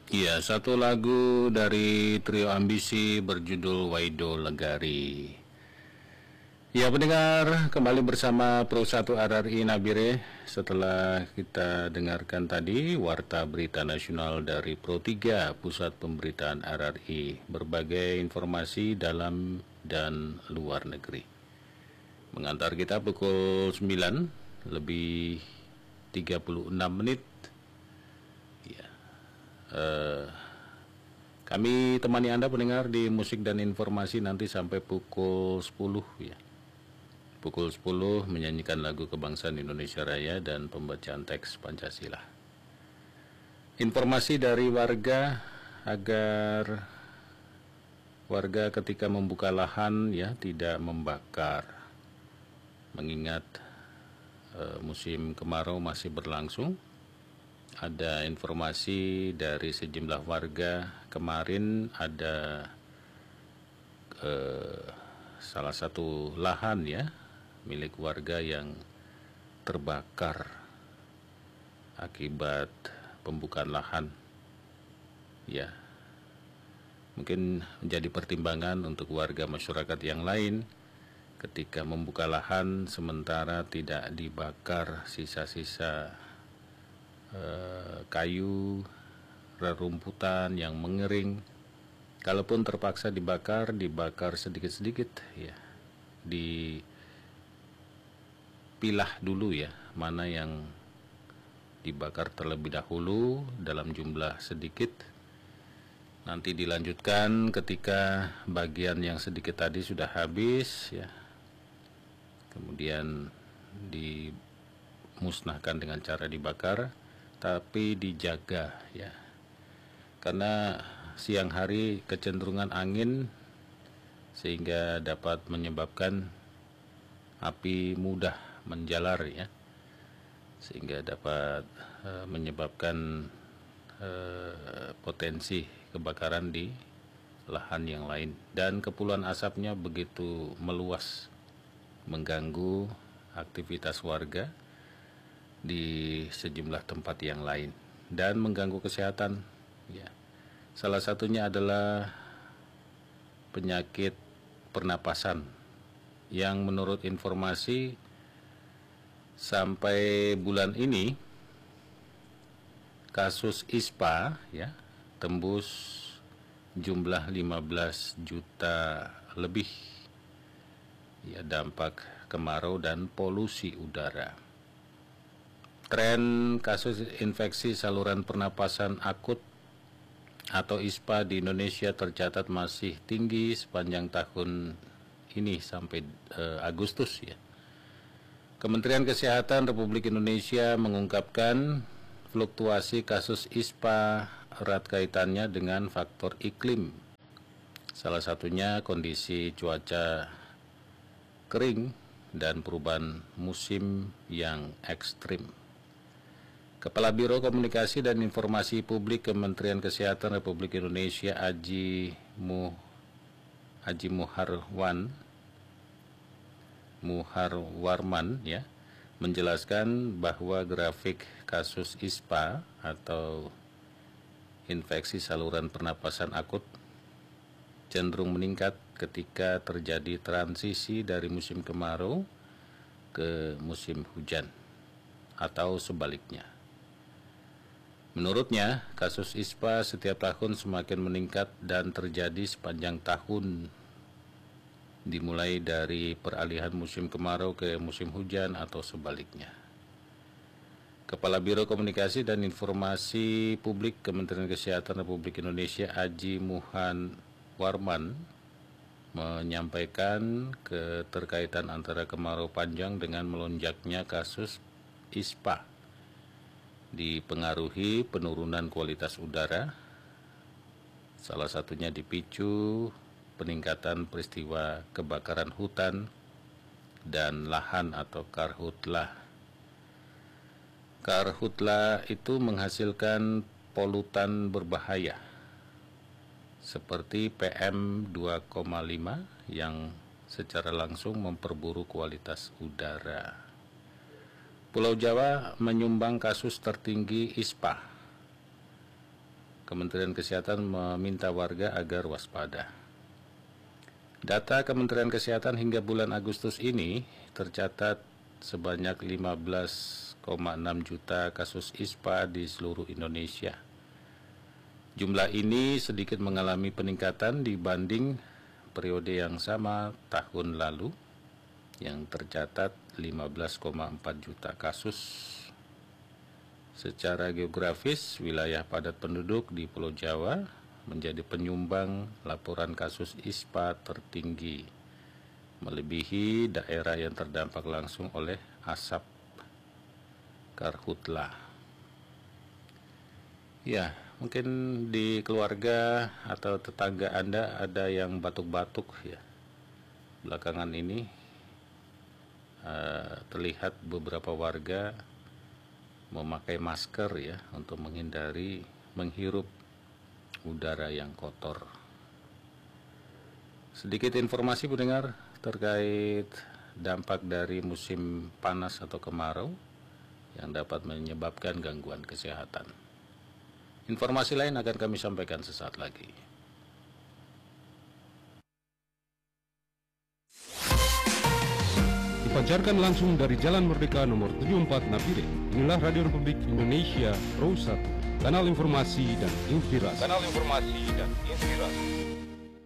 Iya, satu lagu dari trio Ambisi berjudul Waido Legari. Ya, pendengar, kembali bersama Pro 1 RRI Nabire. Setelah kita dengarkan tadi Warta Berita Nasional dari Pro 3 Pusat Pemberitaan RRI, berbagai informasi dalam dan luar negeri. Mengantar kita pukul 9 lebih 36 menit. Ya. Kami temani Anda pendengar di musik dan informasi nanti sampai pukul 10 ya. Pukul 10 menyanyikan lagu kebangsaan Indonesia Raya dan pembacaan teks Pancasila. Informasi dari warga agar warga ketika membuka lahan ya tidak membakar. Mengingat musim kemarau masih berlangsung. Ada informasi dari sejumlah warga kemarin ada salah satu lahan ya milik warga yang terbakar akibat pembukaan lahan ya. Mungkin menjadi pertimbangan untuk warga masyarakat yang lain ketika membuka lahan sementara tidak dibakar sisa-sisa kayu, rerumputan yang mengering. Kalaupun terpaksa dibakar sedikit-sedikit ya. Dipilah dulu ya, mana yang dibakar terlebih dahulu dalam jumlah sedikit. Nanti dilanjutkan ketika bagian yang sedikit tadi sudah habis ya. Kemudian dimusnahkan dengan cara dibakar, tapi dijaga ya. Karena siang hari kecenderungan angin sehingga dapat menyebabkan api mudah menjalar ya. Sehingga dapat menyebabkan potensi kebakaran di lahan yang lain, dan kepulan asapnya begitu meluas mengganggu aktivitas warga di sejumlah tempat yang lain dan mengganggu kesehatan ya. Salah satunya adalah penyakit pernapasan yang menurut informasi sampai bulan ini kasus ISPA ya tembus jumlah 15 juta lebih ya, dampak kemarau dan polusi udara. Tren kasus infeksi saluran pernapasan akut atau ISPA di Indonesia tercatat masih tinggi sepanjang tahun ini sampai Agustus ya. Kementerian Kesehatan Republik Indonesia mengungkapkan fluktuasi kasus ISPA erat kaitannya dengan faktor iklim. Salah satunya kondisi cuaca kering dan perubahan musim yang ekstrim. Kepala Biro Komunikasi dan Informasi Publik Kementerian Kesehatan Republik Indonesia Haji Muharwarman ya menjelaskan bahwa grafik kasus ISPA atau infeksi saluran pernapasan akut cenderung meningkat ketika terjadi transisi dari musim kemarau ke musim hujan atau sebaliknya. Menurutnya, kasus ISPA setiap tahun semakin meningkat dan terjadi sepanjang tahun, dimulai dari peralihan musim kemarau ke musim hujan atau sebaliknya. Kepala Biro Komunikasi dan Informasi Publik Kementerian Kesehatan Republik Indonesia Haji Warman menyampaikan keterkaitan antara kemarau panjang dengan melonjaknya kasus ISPA dipengaruhi penurunan kualitas udara, salah satunya dipicu peningkatan peristiwa kebakaran hutan dan lahan atau karhutlah. Karhutlah itu menghasilkan polutan berbahaya seperti PM2,5 yang secara langsung memperburuk kualitas udara. Pulau Jawa menyumbang kasus tertinggi ISPA Kementerian Kesehatan meminta warga agar waspada. Data Kementerian Kesehatan hingga bulan Agustus ini tercatat sebanyak 15,6 juta kasus ISPA di seluruh Indonesia. Jumlah ini sedikit mengalami peningkatan dibanding periode yang sama tahun lalu yang tercatat 15,4 juta kasus. Secara geografis, wilayah padat penduduk di Pulau Jawa menjadi penyumbang laporan kasus ISPA tertinggi, melebihi daerah yang terdampak langsung oleh asap karhutla. Ya, mungkin di keluarga atau tetangga Anda ada yang batuk-batuk ya. Belakangan ini terlihat beberapa warga memakai masker ya untuk menghindari menghirup udara yang kotor. Sedikit informasi pendengar terkait dampak dari musim panas atau kemarau yang dapat menyebabkan gangguan kesehatan. Informasi lain akan kami sampaikan sesaat lagi. Dipancarkan langsung dari Jalan Merdeka nomor 74 Nabire. Inilah Radio Republik Indonesia Pro 1, kanal informasi dan inspirasi.